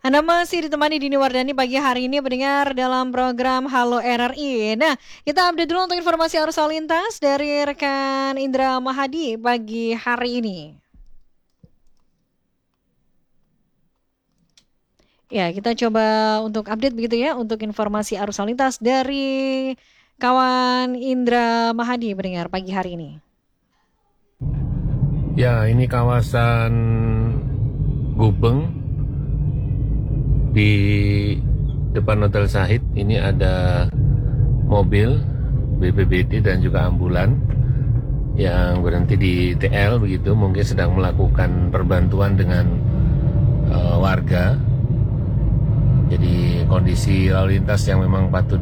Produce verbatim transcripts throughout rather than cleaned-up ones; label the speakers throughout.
Speaker 1: Anda masih ditemani Dini Wardani pagi hari ini mendengar dalam program Halo R R I. Nah, kita update dulu untuk informasi arus lalu lintas dari rekan Indra Mahadi pagi hari ini. Ya, kita coba untuk update begitu ya untuk informasi arus lalu lintas dari kawan Indra Mahadi mendengar pagi hari ini.
Speaker 2: Ya, ini kawasan Gubeng di depan Hotel Sahid. Ini ada mobil B P B D dan juga ambulan yang berhenti di T L begitu, mungkin sedang melakukan perbantuan dengan uh, warga. Jadi kondisi lalu lintas yang memang patut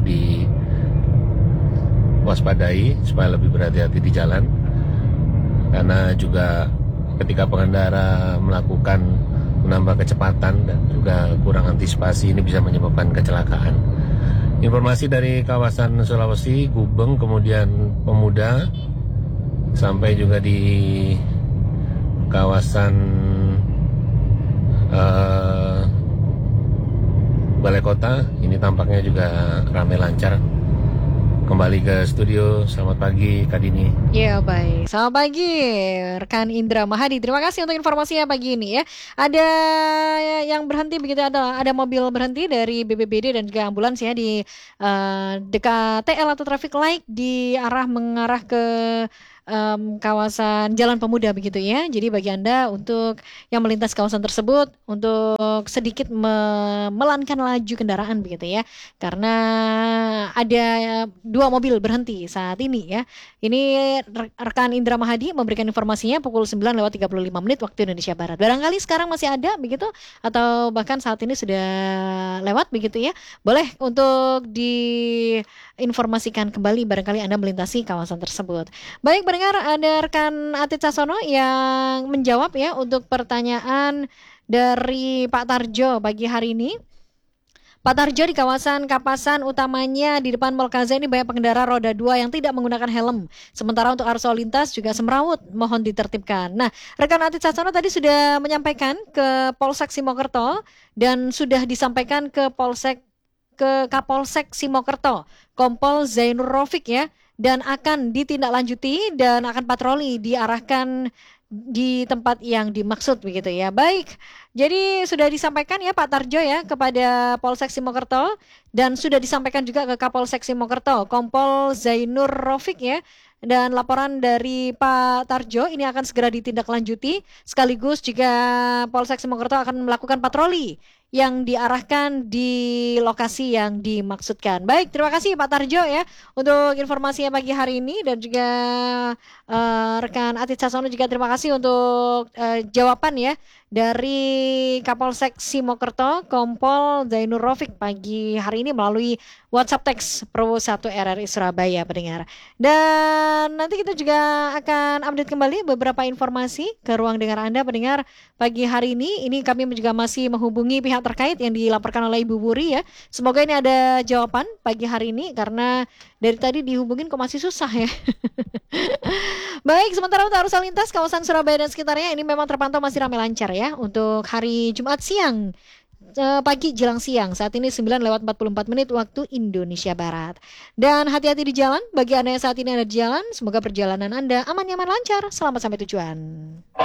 Speaker 2: diwaspadai supaya lebih berhati-hati di jalan. Karena juga ketika pengendara melakukan menambah kecepatan dan juga kurang antisipasi, ini bisa menyebabkan kecelakaan. Informasi dari kawasan Sulawesi, Gubeng, kemudian Pemuda, sampai juga di kawasan uh, Balai Kota, ini tampaknya juga ramai lancar. Kembali ke studio, selamat pagi Kak Dini.
Speaker 1: Ya baik, selamat pagi rekan Indra Mahadi. Terima kasih untuk informasinya pagi ini ya. Ada yang berhenti begitu, ada ada mobil berhenti dari B P B D dan juga ambulans ya di uh, dekat T L atau traffic light di arah mengarah ke um, kawasan Jalan Pemuda begitu ya. Jadi bagi Anda untuk yang melintas kawasan tersebut untuk sedikit me- melankan laju kendaraan begitu ya. Karena ada dua mobil berhenti saat ini ya. Ini rekan Indra Mahadi memberikan informasinya pukul sembilan lewat tiga puluh lima menit waktu Indonesia Barat. Barangkali sekarang masih ada begitu atau bahkan saat ini sudah lewat begitu ya. Boleh untuk diinformasikan kembali barangkali Anda melintasi kawasan tersebut. Baik, pendengar, ada rekan Atit Sasono yang menjawab ya untuk pertanyaan dari Pak Tarjo pagi hari ini. Pak Tarjo, di kawasan Kapasan utamanya di depan Mall Kaza ini banyak pengendara roda dua yang tidak menggunakan helm. Sementara untuk arus lalu lintas juga semrawut, mohon ditertibkan. Nah, rekan Atit Sasono tadi sudah menyampaikan ke Polsek Simokerto dan sudah disampaikan ke Polsek ke Kapolsek Simokerto, Kompol Zainur Rofik ya, dan akan ditindaklanjuti dan akan patroli diarahkan di tempat yang dimaksud begitu ya. Baik, jadi sudah disampaikan ya Pak Tarjo ya kepada Polsek Simokerto dan sudah disampaikan juga ke Kapolsek Simokerto, Kompol Zainur Rofik ya. Dan laporan dari Pak Tarjo ini akan segera ditindaklanjuti sekaligus jika Polsek Simokerto akan melakukan patroli yang diarahkan di lokasi yang dimaksudkan. Baik, terima kasih Pak Tarjo ya untuk informasinya pagi hari ini dan juga uh, rekan Atit Sasono juga terima kasih untuk uh, jawaban ya dari Kapolsek Simokerto, Kompol Zainur Rofik pagi hari ini melalui WhatsApp teks Pro satu R R I Surabaya pendengar. Dan nanti kita juga akan update kembali beberapa informasi ke ruang dengar Anda pendengar pagi hari ini. Ini kami juga masih menghubungi pihak terkait yang dilaporkan oleh Ibu Buri ya. Semoga ini ada jawaban pagi hari ini karena dari tadi dihubungin kok masih susah ya. Baik, sementara untuk arus lalu lintas kawasan Surabaya dan sekitarnya ini memang terpantau masih ramai lancar ya untuk hari Jumat siang. Pagi jelang siang saat ini sembilan lewat empat puluh empat menit waktu Indonesia Barat. Dan hati-hati di jalan bagi Anda yang saat ini ada di jalan, semoga perjalanan Anda aman, nyaman, lancar. Selamat sampai tujuan.